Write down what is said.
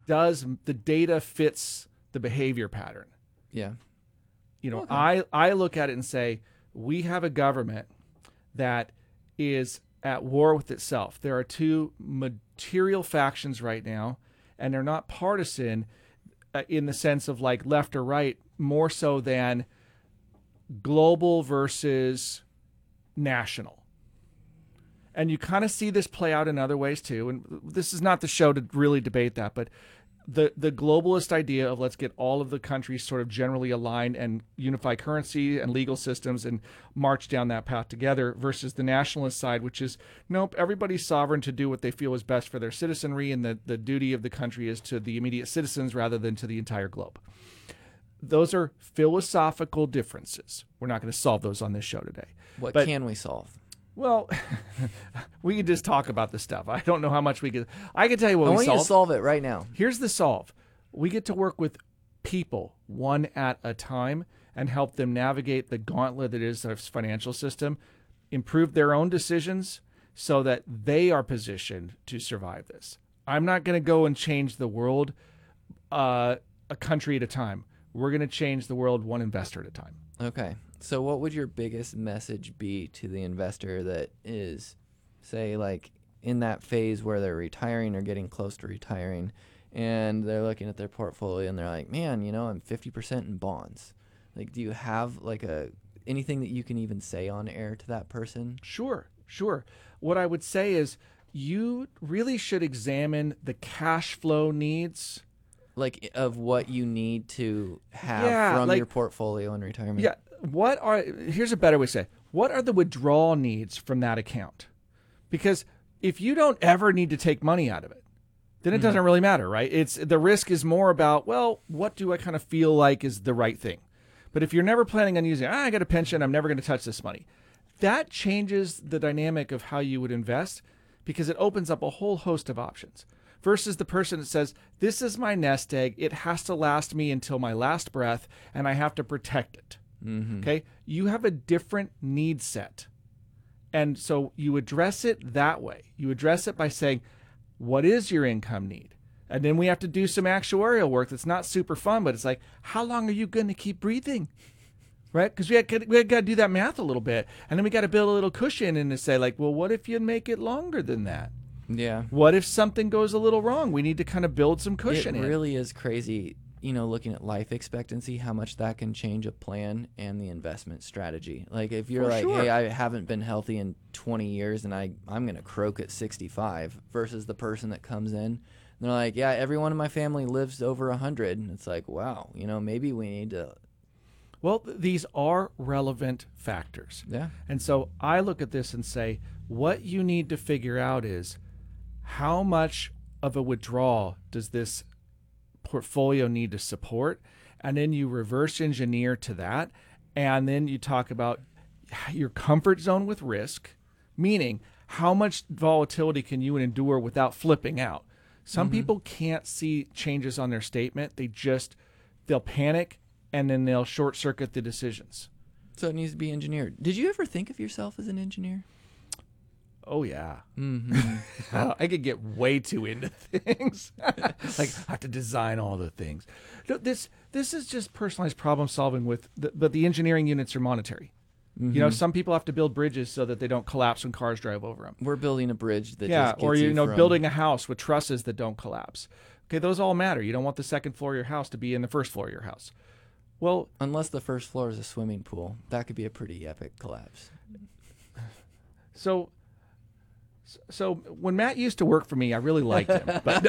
the data fits the behavior pattern? Yeah. I look at it and say, we have a government that is at war with itself. There are two material factions right now, and they're not partisan in the sense of like left or right, more so than global versus national. And you kind of see this play out in other ways too. And this is not the show to really debate that, but the globalist idea of let's get all of the countries sort of generally aligned and unify currency and legal systems and march down that path together versus the nationalist side, which is, nope, everybody's sovereign to do what they feel is best for their citizenry, and the duty of the country is to the immediate citizens rather than to the entire globe. Those are philosophical differences. We're not going to solve those on this show today. What can we solve? Well, we can just talk about the stuff. I don't know how much we could. I can tell you what we solve. I want you to solve it right now. Here's the solve. We get to work with people one at a time and help them navigate the gauntlet that is our financial system, improve their own decisions so that they are positioned to survive this. I'm not going to go and change the world a country at a time. We're going to change the world one investor at a time. Okay. So what would your biggest message be to the investor that is, say, like in that phase where they're retiring or getting close to retiring, and they're looking at their portfolio and they're like, man, I'm 50% in bonds. Like, do you have like anything that you can even say on air to that person? Sure. What I would say is you really should examine the cash flow needs. Like of what you need to have from your portfolio in retirement. Yeah. Here's a better way to say, what are the withdrawal needs from that account? Because if you don't ever need to take money out of it, then it doesn't really matter, right? The risk is more about, well, what do I kind of feel like is the right thing? But if you're never planning on using, I got a pension, I'm never going to touch this money. That changes the dynamic of how you would invest because it opens up a whole host of options. Versus the person that says, this is my nest egg, it has to last me until my last breath, and I have to protect it. Okay? You have a different need set. And so you address it that way. You address it by saying, what is your income need? And then we have to do some actuarial work that's not super fun, but it's like, how long are you going to keep breathing? Right? Because we got to do that math a little bit. And then we got to build a little cushion and to say, like, well, what if you make it longer than that? Yeah. What if something goes a little wrong? We need to kind of build some cushion in. It really is crazy, looking at life expectancy, how much that can change a plan and the investment strategy. Like if you're hey, I haven't been healthy in 20 years and I'm going to croak at 65 versus the person that comes in and they're like, yeah, everyone in my family lives over 100. And it's like, wow, maybe we need to. Well, these are relevant factors. Yeah. And so I look at this and say, what you need to figure out is how much of a withdrawal does this portfolio need to support? And then you reverse engineer to that. And then you talk about your comfort zone with risk, meaning how much volatility can you endure without flipping out? Some people can't see changes on their statement. They'll panic and then they'll short circuit the decisions. So it needs to be engineered. Did you ever think of yourself as an engineer? Oh, yeah. I could get way too into things. Like, I have to design all the things. No, this is just personalized problem solving but the engineering units are monetary. Some people have to build bridges so that they don't collapse when cars drive over them. We're building a bridge that just gets or from... building a house with trusses that don't collapse. Okay, those all matter. You don't want the second floor of your house to be in the first floor of your house. Well, unless the first floor is a swimming pool, that could be a pretty epic collapse. So when Matt used to work for me, I really liked him. But